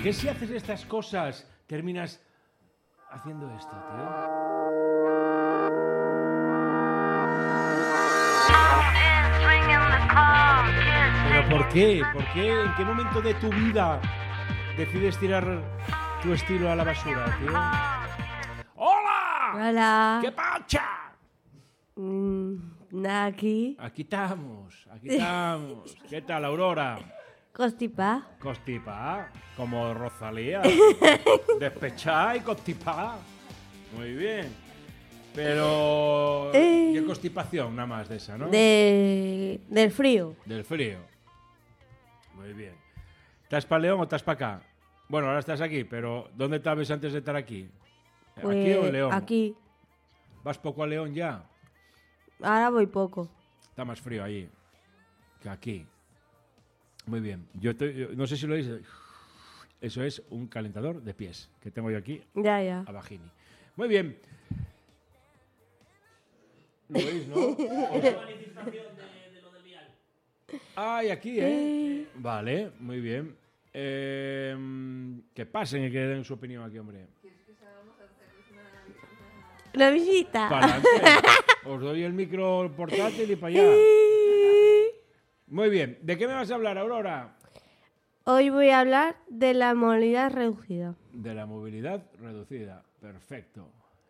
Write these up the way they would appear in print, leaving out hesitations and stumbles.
qué si haces estas cosas terminas haciendo esto, tío? ¿Pero por qué? ¿Por qué? ¿En qué momento de tu vida decides tirar tu estilo a la basura, tío? ¡Hola! Hola. ¿Qué pacha? Nada, aquí. Aquí estamos, aquí estamos. ¿Qué tal, Aurora? Constipá. Constipá, como Rosalía. Despechá y constipá. Muy bien. Pero... ¿qué constipación nada más de esa, no? Del frío. Del frío. Muy bien. ¿Estás para León o estás para acá? Bueno, ahora estás aquí, pero ¿dónde estabas antes de estar aquí? Pues, ¿Aquí o en León? Aquí. ¿Vas poco a León ya? Ahora voy poco. Está más frío allí que aquí. Muy bien. Yo no sé si lo veis. Eso es un calentador de pies que tengo yo aquí Ya. a Bajini. Muy bien. ¿Lo veis, no? Ay, aquí, ¿eh? Vale, muy bien. Que pasen y que den su opinión aquí, hombre. Una visita. Para adelante. Os doy el micro portátil y para allá. Muy bien. ¿De qué me vas a hablar, Aurora? Hoy voy a hablar de la movilidad reducida. De la movilidad reducida. Perfecto.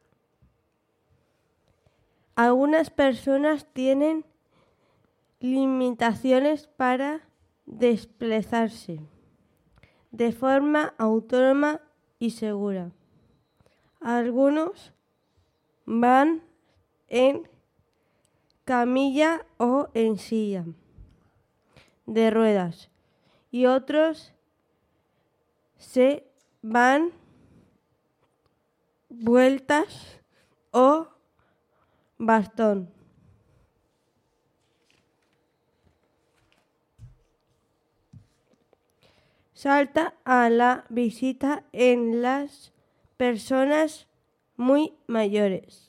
Algunas personas tienen limitaciones para desplazarse de forma autónoma y segura. Algunos van en camilla o en silla de ruedas y otros se van vueltas o bastón. Salta a la visita en las personas muy mayores.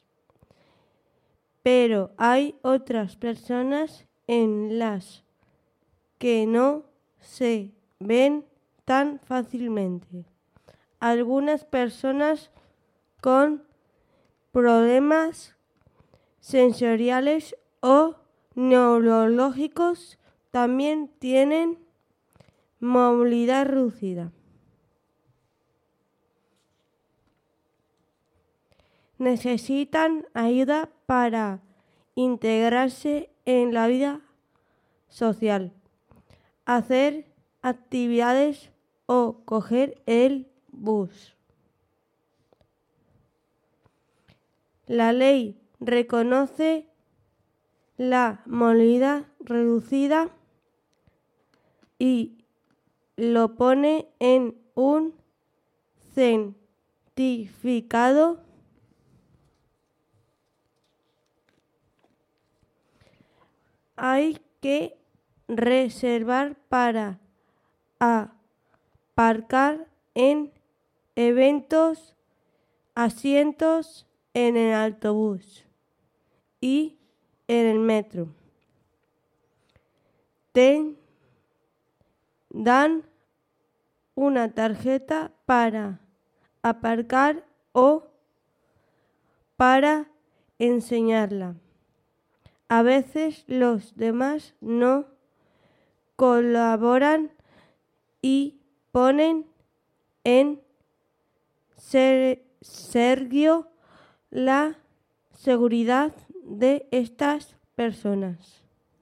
Pero hay otras personas en las que no se ven tan fácilmente. Algunas personas con problemas sensoriales o neurológicos también tienen movilidad reducida. Necesitan ayuda para integrarse en la vida social, hacer actividades o coger el bus. La ley reconoce la movilidad reducida y lo pone en un certificado hay que reservar para aparcar en eventos, asientos en el autobús y en el metro. Te dan una tarjeta para aparcar o para enseñarla. A veces los demás no colaboran y ponen en serio la seguridad de estas personas.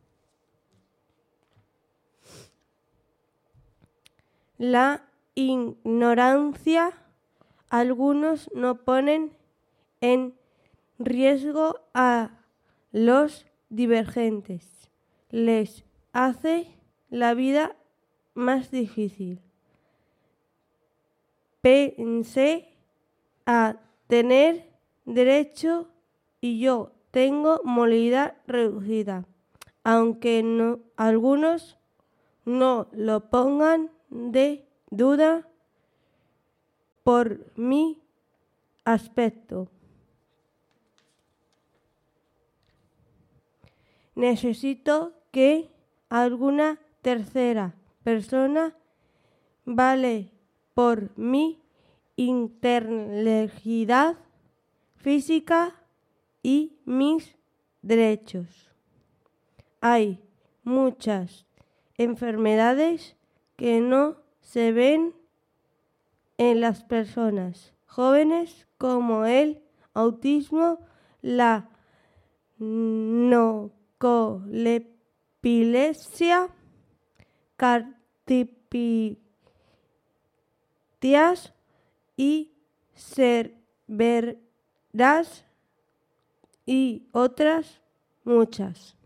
La ignorancia, algunos no ponen en riesgo a los divergentes, les hace la vida más difícil. Pensé a tener derecho y yo tengo movilidad reducida, aunque algunos no lo pongan de duda por mi aspecto. Necesito que alguna tercera persona por mi integridad física y mis derechos. Hay muchas enfermedades que no se ven en las personas jóvenes, como el autismo, la narcolepsia, cardiopatias y severas y otras muchas.